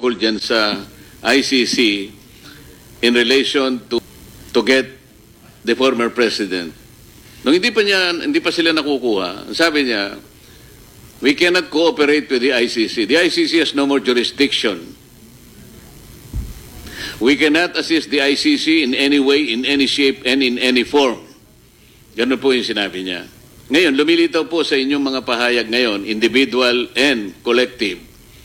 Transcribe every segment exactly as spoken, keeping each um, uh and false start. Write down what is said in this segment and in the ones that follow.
tungkol dyan sa I C C in relation to to get the former president. Nung hindi pa niya, hindi pa sila nakukuha, sabi niya, we cannot cooperate with the I C C. The I C C has no more jurisdiction. We cannot assist the I C C in any way, in any shape, and in any form. Ganun po yung sinabi niya. Ngayon, lumilitaw po sa inyong mga pahayag ngayon, individual and collective,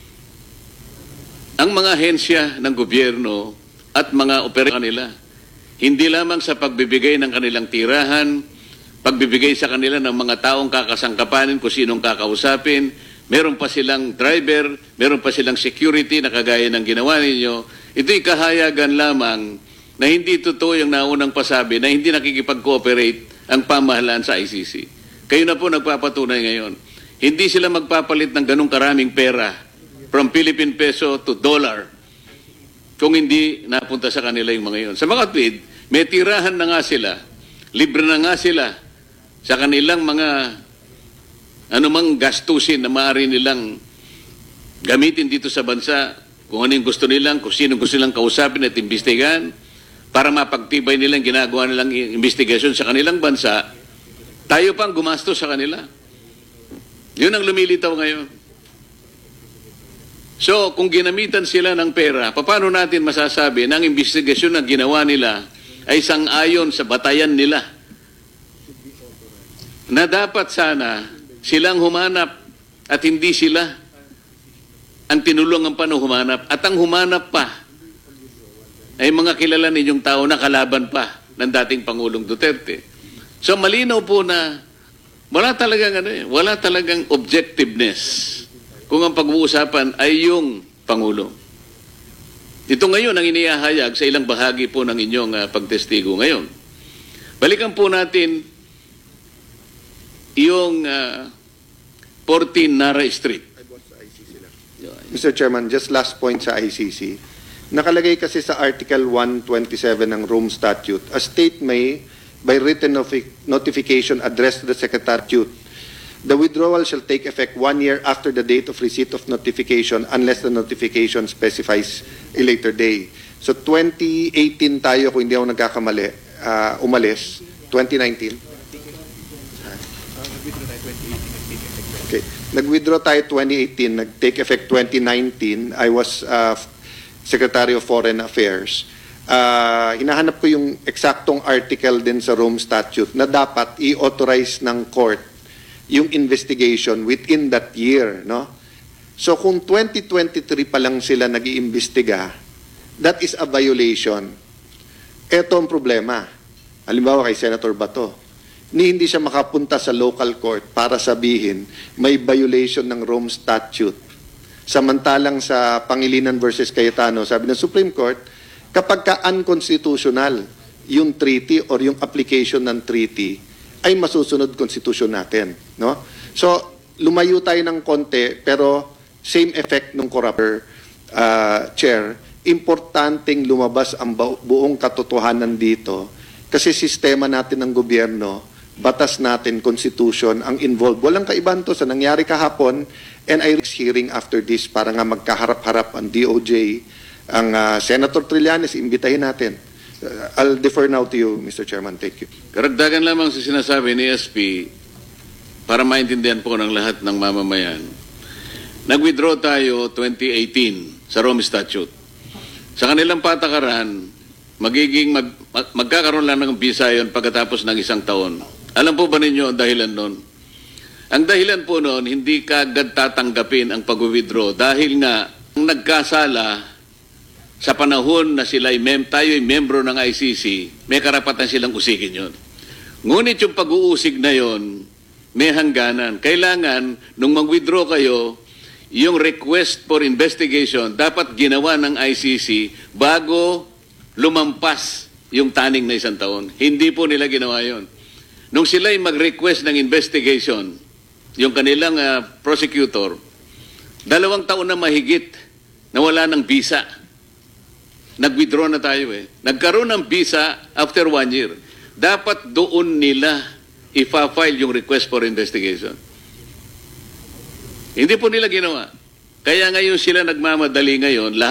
ang mga ahensya ng gobyerno at mga operasyon nila, hindi lamang sa pagbibigay ng kanilang tirahan, pagbibigay sa kanila ng mga taong kakasangkapanin kung sinong kakausapin, meron pa silang driver, meron pa silang security na kagaya ng ginawa ninyo. Ito'y kahayagan lamang na hindi totoo yung naunang pasabi na hindi nakikipag-cooperate ang pamahalaan sa I C C. Kayo na po nagpapatunay ngayon. Hindi sila magpapalit ng ganong karaming pera from Philippine peso to dollar kung hindi napunta sa kanila yung mga yun. Sa mga tweet, may tirahan na nga sila, libre na nga sila sa kanilang mga anumang gastusin na maaari nilang gamitin dito sa bansa, kung ano yung gusto nilang, kung sino gusto nilang kausapin at imbestigahan, para mapagtibay nilang ginagawa nilang investigasyon sa kanilang bansa, tayo pang gumastos sa kanila. Yun ang lumilitaw ngayon. So, kung ginamitan sila ng pera, paano natin masasabi na ang investigasyon na ginawa nila ay sang-ayon sa batayan nila? Na dapat sana silang humanap at hindi sila ang tinulungan pa na humanap. At ang humanap pa ay mga kilala ninyong tao na kalaban pa ng dating Pangulong Duterte. So malinaw po na wala talagang ano eh, wala talagang objectiveness kung ang pag-uusapan ay yung Pangulo. Ito ngayon ang inihahayag sa ilang bahagi po ng inyong uh, pagtestigo ngayon. Balikan po natin yung uh, fourteen Nara Street. Mister Chairman, just last point sa I C C. Nakalagay kasi sa Article one twenty-seven ng Rome Statute, a state may, by written notification addressed to the Secretariat, the withdrawal shall take effect one year after the date of receipt of notification unless the notification specifies a later day. So twenty eighteen tayo, kung hindi ako nagkakamali, uh, umalis. twenty nineteen? Okay. Nag-withdraw tayo twenty eighteen, nag-take effect twenty nineteen. I was uh, Secretary of Foreign Affairs. Uh, hinahanap ko yung eksaktong article din sa Rome Statute na dapat i-authorize ng court yung investigation within that year, no? So kung twenty twenty-three pa lang sila nag-iimbestiga, that is a violation. Ito ang problema. Halimbawa kay Senator Bato, ni hindi siya makapunta sa local court para sabihin may violation ng Rome Statute. Samantalang sa Pangilinan versus Cayetano, sabi ng Supreme Court, kapag ka unconstitutional yung treaty or yung application ng treaty, ay masusunod constitution natin, no? So, lumayo tayo ng konti, pero same effect ng corruptor, uh, Chair, importanteng lumabas ang buong katotohanan dito kasi sistema natin ng gobyerno, batas natin, constitution, ang involved. Walang kaibahan to sa nangyari kahapon, and I hearing after this para nga magkaharap-harap ang D O J, ang uh, Senator Trillanes, imbitahin natin. Uh, I'll defer now to you, Mister Chairman. Thank you. Karagdagan lamang sa sinasabi ni S P para maintindihan po ng lahat ng mamamayan. Nag-withdraw tayo twenty eighteen sa Rome Statute. Sa kanilang patakaran, magiging mag, mag, magkakaroon lang ng visa yun pagkatapos ng isang taon. Alam po ba ninyo ang dahilan nun? Ang dahilan po noon, hindi kaagad tatanggapin ang pag-withdraw dahil nga ang nagkasala sa panahon na sila ay mem tayo ay membro ng I C C, may karapatan silang usigin yon. Ngunit yung pag-uusig na yon, may hangganan. Kailangan, nung mag-withdraw kayo, yung request for investigation dapat ginawa ng I C C bago lumampas yung taning na isang taon. Hindi po nila ginawa yon. Nung sila ay mag-request ng investigation, yung kanilang uh, prosecutor, dalawang taon na mahigit na wala ng visa. Nag-withdraw na tayo eh. Nagkaroon ng visa after one year. Dapat doon nila ipa-file yung request for investigation. Hindi po nila ginawa. Kaya ngayon sila nagmamadali ngayon, lahat